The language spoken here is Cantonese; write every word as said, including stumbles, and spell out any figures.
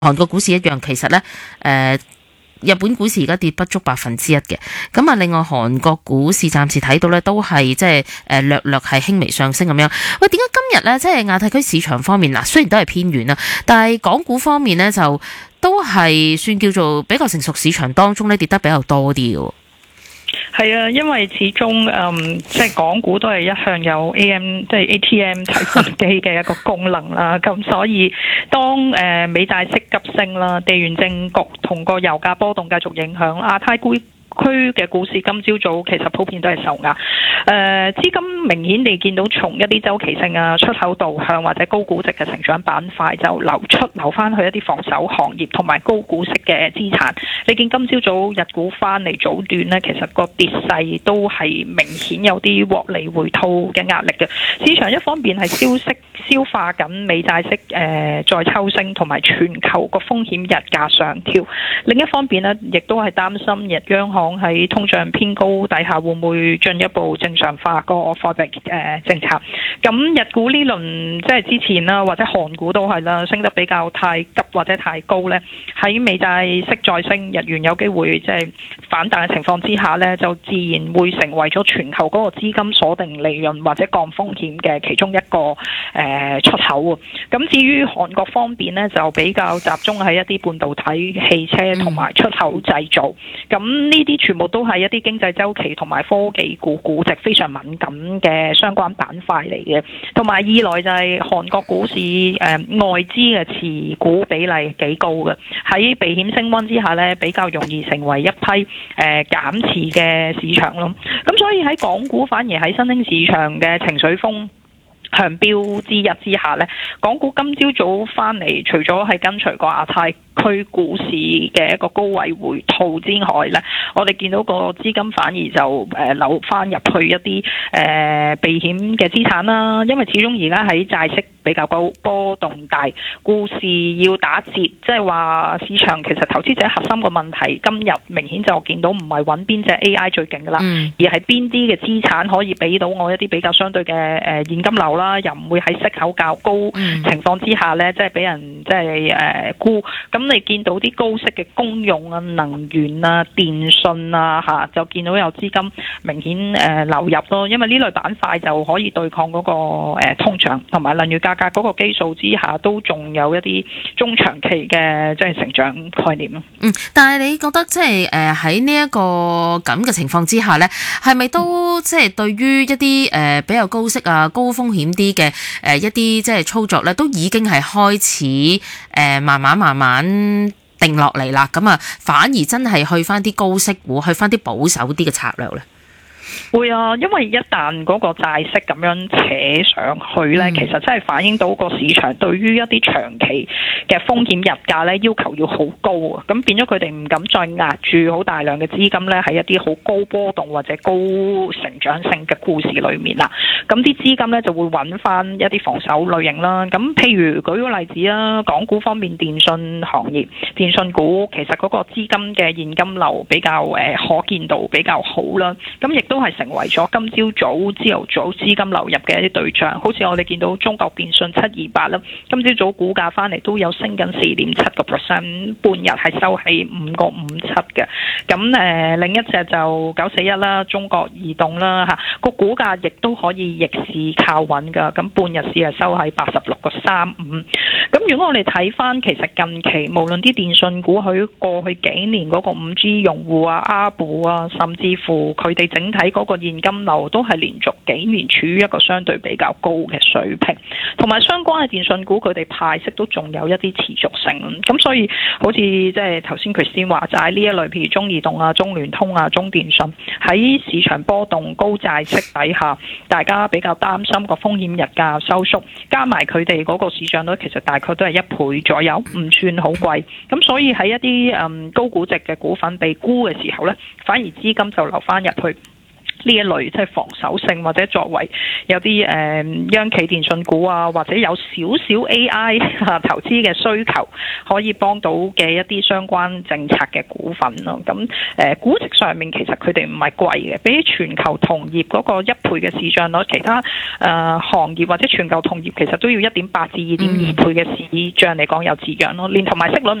韓國股市一樣，其實咧誒。呃日本股市而家跌不足百分之一嘅，咁啊，另外韓國股市暫時睇到咧都係即係誒略略係輕微上升咁樣。喂，點解今日咧即係亞太區市場方面嗱，雖然都係偏軟啦，但係港股方面咧就都係算叫做比較成熟市場當中咧跌得比較多啲嘅。 係啊，因為始終誒即係港股都係一向有 A M 即係 A T M 提款機嘅一個功能啦，咁所以當誒美債息急升啦，地緣政局同個油價波動繼續影響亞太股區嘅股市今朝早其實普遍都係受壓，誒、呃、資金明顯地見到從一啲周期性啊、出口導向或者高估值嘅成長板塊就流出流翻去一啲防守行業同埋高股息嘅資產。你見今朝早日股翻嚟早段呢，其實個跌勢都係明顯有啲獲利回吐嘅壓力嘅。市場一方面係消息消化緊美債息誒、呃、再抽升同埋全球個風險日價上調，另一方面呢，亦都係擔心日央行喺通脹偏高底下會唔會進一步正常化個貨幣誒政策。咁日股呢輪即係之前啦，或者韓股都係啦，升得比較太急或者太高呢，喺美債息再升，日元有機會即係反彈嘅情況之下呢，就自然會成為咗全球嗰個資金鎖定利潤或者降風險嘅其中一個誒、呃、出口。咁至於韓國方面呢，就比較集中喺一啲半導體、汽車同埋出口製造。咁呢啲全部都係一啲經濟周期同埋科技股估值非常敏感嘅相關板塊嚟嘅。同埋二來就係韓國股市誒、呃、外資嘅持股比例幾高嘅，喺避險升溫之下呢，比較容易成為一批誒、呃、減持嘅市場咯。咁所以喺港股反而喺新興市場嘅情緒風向標之一之下呢，港股今朝早翻嚟，除咗係跟隨個亞太區股市嘅一個高位回吐之外呢，我哋見到個資金反而就誒流翻入去一啲誒、呃、避險嘅資產啦，因為始終而家喺債息比較高、波動大，股市要打折，即係話市場其實投資者核心個問題，今日明顯就見到唔係揾邊隻 A I 最勁噶啦，嗯、而係邊啲嘅資產可以俾到我一啲比較相對嘅誒現金流啦，又唔會喺息口較高情況之下呢，即係俾人即係誒沽。咁你見到啲高息嘅公用啊、能源啊、電信啊嚇，就見到有資金明顯誒流入咯，因為呢類板塊就可以對抗嗰個誒通脹同埋能源價格嗰個基數之下，都仲有一啲中長期嘅即係成長概念咯。 嗯，但係你覺得即係誒喺呢一個咁嘅情況之下咧，係咪都即係對於一啲誒比較高息啊、高風險啲嘅誒一啲即係操作咧，都已經係開始誒慢慢慢慢定落嚟啦？咁啊，反而真係去翻啲高息股，去翻啲保守啲嘅策略咧？ 會啊，因為一旦嗰個債息咁樣扯上去呢，嗯、其實真係反映到個市場對於一啲長期嘅風險日價呢要求要好高啊，咁變咗佢哋唔敢再壓住好大量嘅資金呢喺一啲好高波動或者高成長性嘅故事裏面啦。咁啲資金呢就會揾翻一啲防守類型啦。咁譬如舉個例子啦，港股方面電信行業、電信股其實嗰個資金嘅現金流比較誒、呃、可見度比較好啦。咁亦都係成為咗今朝早、朝頭早資金流入嘅一啲對象，好似我哋見到中國電信七二八啦，今朝早股價翻嚟都有升緊四點七個 percent， 半日係收喺五個五七嘅。咁誒、呃、另一隻就九四一啦，中國移動啦嚇，個股價亦都可以逆市靠穩㗎。咁半日市係收喺八十六個三五。咁如果我哋睇翻，其實近期無論啲電信股佢過去幾年嗰個五 G 用戶啊、阿布啊，甚至乎佢哋整體嗰個現金流都係連續幾年處於一個相對比較高嘅水平，同埋相關嘅電信股佢哋派息都仲有一啲持續性。咁所以好似即係頭先佢先話齋呢一類，譬如中移動啊、中聯通啊、中電信，喺市場波動高債息底下，大家比較擔心個風險日價收縮，加埋佢哋嗰個市賬率其實大概都係一倍左右，唔算好貴。咁所以喺一啲誒高估值嘅股份被沽嘅時候呢，反而資金就流翻入去呢一類即係防守性，或者作為有啲誒、呃、央企電訊股啊，或者有少少 A I 啊投資嘅需求，可以幫到嘅一啲相關政策嘅股份咯。咁誒、呃、估值上面其實佢哋唔係貴嘅，比起全球同業嗰個一倍嘅市賬率，其他誒、呃、行業或者全球同業其實都要一點八至二點二倍嘅市賬嚟講有字樣咯，連同埋息率。